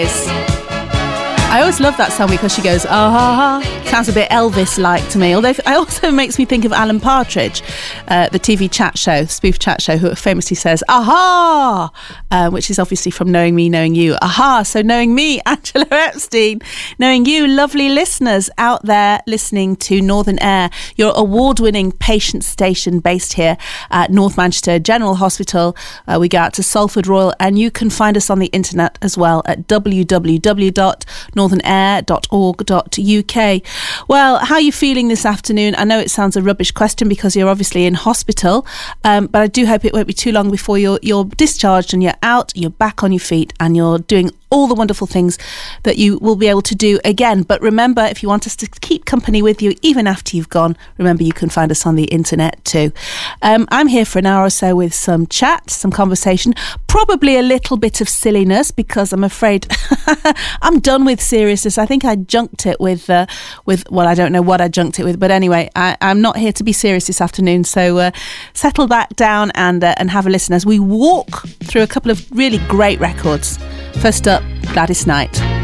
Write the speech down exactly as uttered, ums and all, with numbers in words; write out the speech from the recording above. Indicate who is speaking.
Speaker 1: I always love that song because she goes, ah ha ha. Sounds a bit Elvis-like to me. Although it also makes me think of Alan Partridge, uh, the T V chat show, spoof chat show, who famously says, aha, uh, which is obviously from Knowing Me, Knowing You. Aha, so knowing me, Angela Epstein, knowing you, lovely listeners out there listening to Northern Air, your award-winning patient station based here at North Manchester General Hospital. Uh, we go out to Salford Royal, and you can find us on the internet as well at w w w dot northern air dot org dot u k. Well, how are you feeling this afternoon? I know it sounds a rubbish question because you're obviously in hospital, um, but I do hope it won't be too long before you're you're discharged and you're out, you're back on your feet, and you're doing all the wonderful things that you will be able to do again. But remember, if you want us to keep company with you even after you've gone, remember you can find us on the internet too. Um, I'm here for an hour or so with some chat, some conversation, probably a little bit of silliness because I'm afraid I'm done with seriousness. I think I junked it with, uh, with well, I don't know what I junked it with, but anyway, I, I'm not here to be serious this afternoon. So uh, settle back down and uh, and have a listen as we walk through a couple of really great records. First up, Gladys Knight.